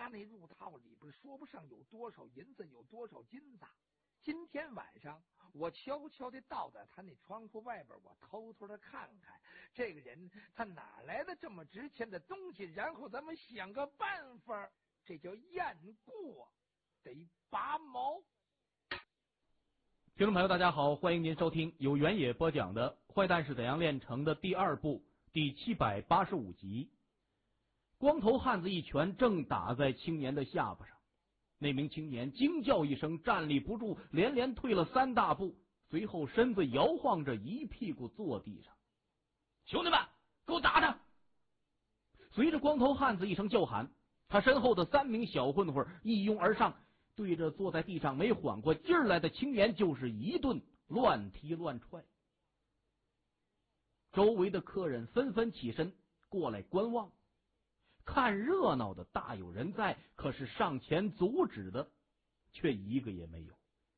那入套里边说不上有多少银子，有多少金子。今天晚上我悄悄地倒在他那窗户外边，我偷偷的看看这个人他哪来的这么值钱的东西，然后咱们想个办法，这叫验过得拔毛。 听众朋友大家好，欢迎您收听由原野播讲的《坏蛋是怎样炼成的》第2部第785集。光头汉子一拳正打在青年的下巴上，那名青年惊叫一声，站立不住，连连退了3大步，随后身子摇晃着一屁股坐地上。兄弟们，给我打他！随着光头汉子一声叫喊，他身后的3名小混混一拥而上，对着坐在地上没缓过劲儿来的青年就是一顿乱踢乱踹。周围的客人纷纷起身过来观望，看热闹的大有人在，可是上前阻止的却一个也没有。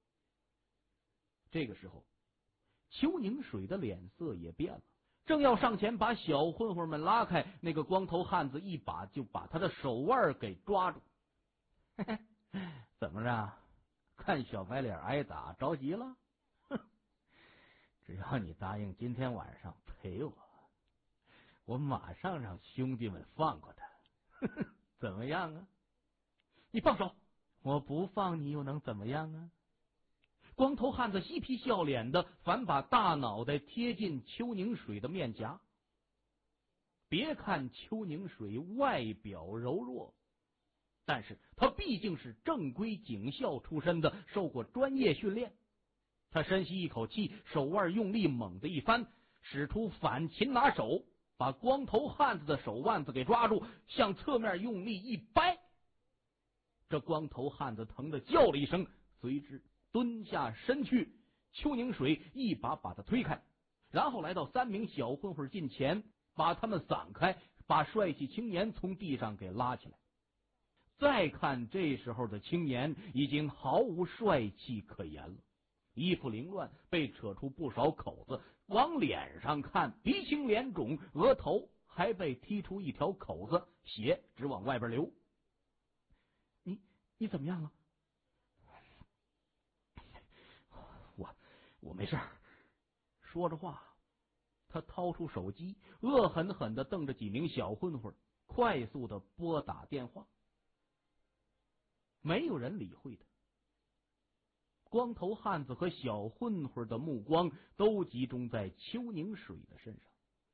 这个时候，邱宁水的脸色也变了，正要上前把小混混们拉开，那个光头汉子一把就把他的手腕给抓住。嘿嘿，怎么着？看小白脸挨打着急了？哼！只要你答应今天晚上陪我，我马上让兄弟们放过他。怎么样啊？你放手！我不放你又能怎么样啊？光头汉子嬉皮笑脸的，反把大脑袋贴近邱宁水的面颊。别看邱宁水外表柔弱，但是他毕竟是正规警校出身的，受过专业训练。他深吸一口气，手腕用力猛地一翻，使出反擒拿手，把光头汉子的手腕子给抓住，向侧面用力一掰。这光头汉子疼得叫了一声，随之蹲下身去。邱宁水一把把他推开，然后来到3名小混混近前，把他们散开，把帅气青年从地上给拉起来。再看这时候的青年已经毫无帅气可言了，衣服凌乱，被扯出不少口子，往脸上看鼻青脸肿，额头还被踢出一条口子，血直往外边流。你怎么样了？我没事。说着话，他掏出手机，恶狠狠地瞪着几名小混混，快速地拨打电话。没有人理会他。光头汉子和小混混的目光都集中在邱宁水的身上。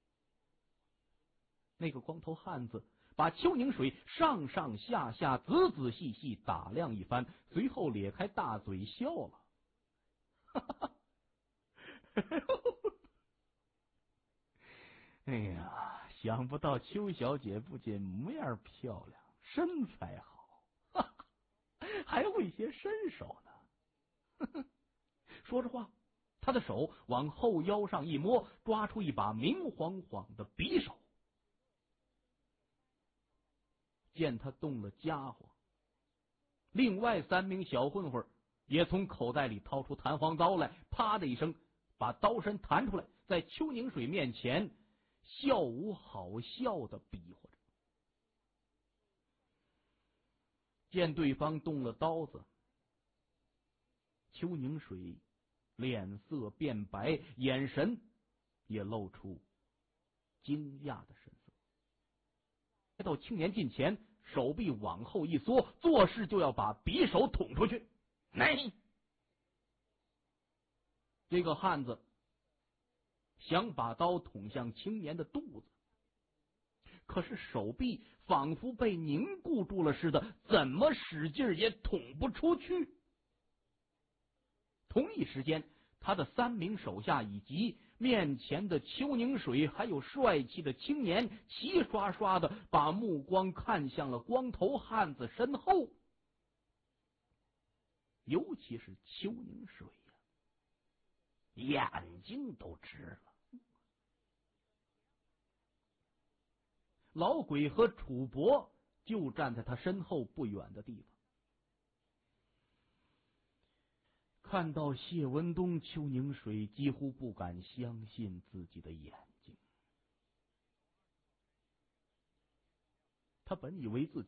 那个光头汉子把邱宁水上上下下仔仔细细打量一番，随后咧开大嘴笑了。哎呀，想不到邱小姐不仅模样漂亮，身材好，还会些身手呢。说着话，他的手往后腰上一摸，抓出一把明晃晃的匕首。见他动了家伙，另外3名小混混也从口袋里掏出弹簧刀来，啪的一声把刀身弹出来，在邱宁水面前笑无好笑的比划着。见对方动了刀子，邱宁水脸色变白，眼神也露出惊讶的神色。来到青年近前，手臂往后一缩，作势就要把匕首捅出去。这个汉子想把刀捅向青年的肚子，可是手臂仿佛被凝固住了似的，怎么使劲也捅不出去。同一时间，他的3名手下以及面前的邱宁水还有帅气的青年齐刷刷的把目光看向了光头汉子身后。尤其是邱宁水呀，眼睛都直了。老鬼和楚博就站在他身后不远的地方。看到谢文东，邱宁水几乎不敢相信自己的眼睛。他本以为自己